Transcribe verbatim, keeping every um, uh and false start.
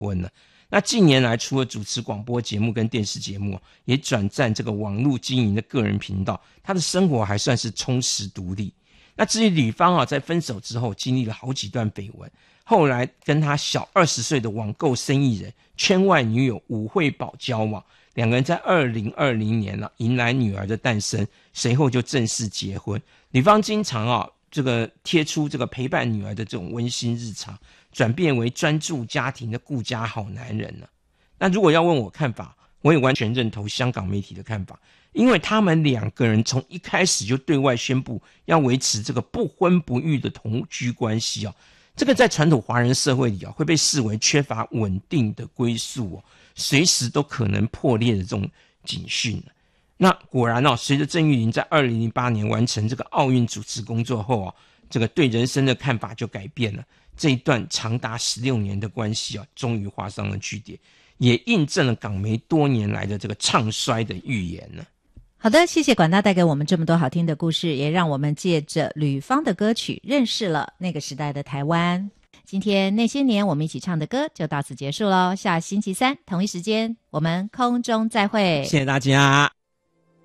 婚了。那近年来除了主持广播节目跟电视节目，也转战这个网络经营的个人频道，他的生活还算是充实独立。那至于吕方啊，在分手之后经历了好几段绯闻，后来跟他小二十岁的网购生意人圈外女友武慧宝交往，两个人在二零二零年了、啊、迎来女儿的诞生，随后就正式结婚。吕方经常啊这个贴出这个陪伴女儿的这种温馨日常，转变为专注家庭的顾家好男人了、啊。那如果要问我看法，我也完全认同香港媒体的看法，因为他们两个人从一开始就对外宣布要维持这个不婚不育的同居关系啊，这个在传统华人社会里啊会被视为缺乏稳定的归宿哦，随时都可能破裂的这种警讯。那果然哦，随着郑裕玲在二零零八年完成这个奥运主持工作后啊，这个对人生的看法就改变了。这一段长达十六年的关系啊，终于画上了句点，也印证了港媒多年来的这个唱衰的预言呢。 好的，谢谢管大带给我们这么多好听的故事，也让我们借着吕方的歌曲认识了那个时代的台湾。今天那些年我们一起唱的歌就到此结束咯，下星期三同一时间我们空中再会， 谢谢大家。